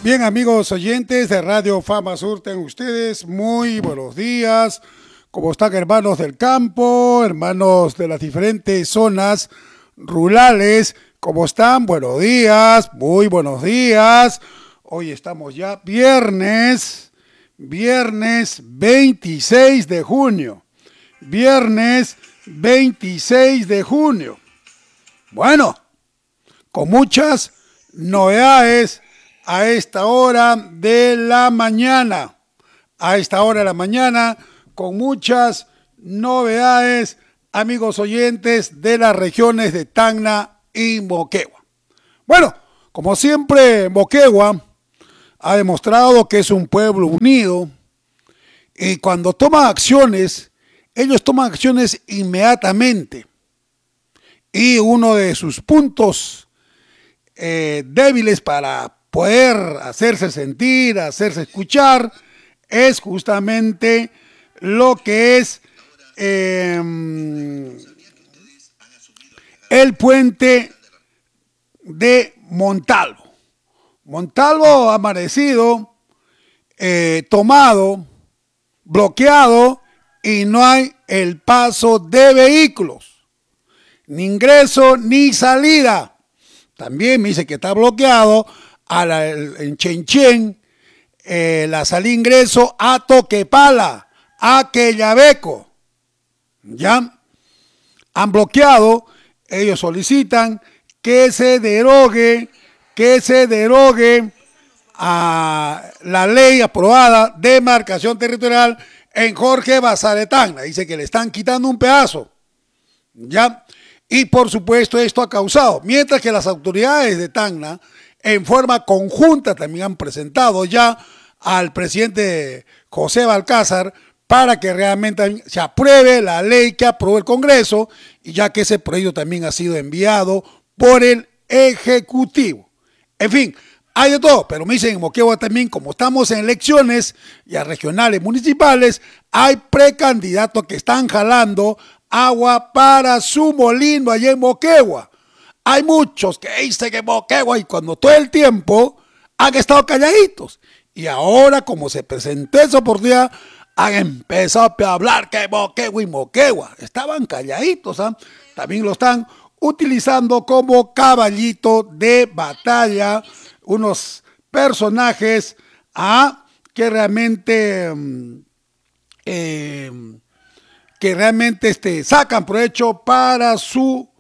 Bien, amigos oyentes de Radio Fama Sur, tengan ustedes muy buenos días. ¿Cómo están, hermanos del campo, hermanos de las diferentes zonas rurales? ¿Cómo están? Buenos días, muy buenos días. Hoy estamos ya viernes 26 de junio. Viernes 26 de junio. Bueno, con muchas novedades a esta hora de la mañana. Con muchas novedades, amigos oyentes de las regiones de Tacna y Moquegua. Bueno, como siempre, Moquegua ha demostrado que es un pueblo unido y cuando toma acciones, ellos toman acciones inmediatamente. Y uno de sus puntos débiles para poder hacerse sentir, hacerse escuchar, es justamente lo que es el puente de Montalvo. Montalvo ha amanecido tomado, bloqueado, y no hay el paso de vehículos, ni ingreso ni salida. También me dice que está bloqueado en Chenchen, la salida ingreso a Toquepala, a Quellaveco. Ya han bloqueado. Ellos solicitan que se derogue a la ley aprobada de demarcación territorial en Jorge Bazar de Tacna. Dice que le están quitando un pedazo. Ya. Y por supuesto esto ha causado, mientras que las autoridades de Tacna en forma conjunta también han presentado ya al presidente José Balcázar para que realmente se apruebe la ley que aprobó el Congreso, y ya que ese proyecto también ha sido enviado por el Ejecutivo. En fin, hay de todo, pero me dicen en Moquegua también, como estamos en elecciones ya regionales, municipales, hay precandidatos que están jalando agua para su molino allá en Moquegua. Hay muchos que dicen que Moquegua, y cuando todo el tiempo han estado calladitos. Y ahora, como se presentó esa oportunidad, han empezado a hablar que Moquegua y Moquegua. Estaban calladitos, ¿eh? También lo están utilizando como caballito de batalla unos personajes que realmente sacan provecho para su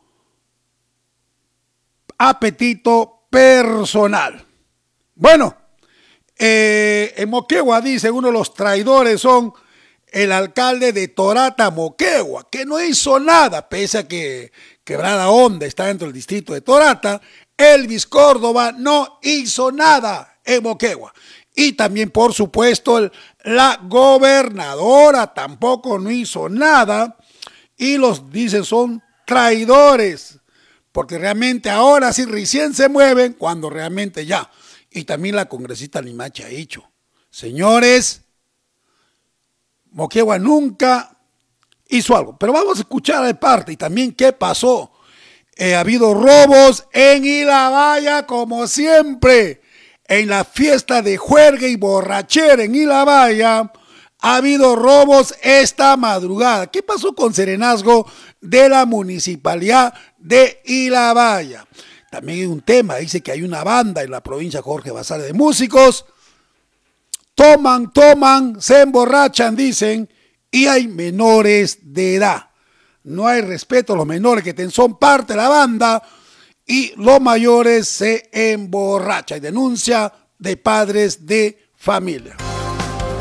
apetito personal. Bueno, en Moquegua, dice, uno de los traidores son el alcalde de Torata, Moquegua, que no hizo nada, pese a que Quebrada Honda está dentro del distrito de Torata. Elvis Córdoba no hizo nada en Moquegua. Y también, por supuesto, la gobernadora tampoco no hizo nada. Y los dicen son traidores, porque realmente ahora sí recién se mueven cuando realmente ya. Y también la congresista Limache ha dicho, señores, Moquegua nunca hizo algo. Pero vamos a escuchar de parte y también qué pasó. Ha habido robos en Ilabaya, como siempre. En la fiesta de juerga y borrachera en Ilabaya ha habido robos esta madrugada. ¿Qué pasó con serenazgo de la municipalidad de Ilabaya? También hay un tema, dice que hay una banda en la provincia Jorge Bazar de músicos. Toman, se emborrachan, dicen, y hay menores de edad. No hay respeto a los menores que son parte de la banda y los mayores se emborrachan. Y denuncia de padres de familia.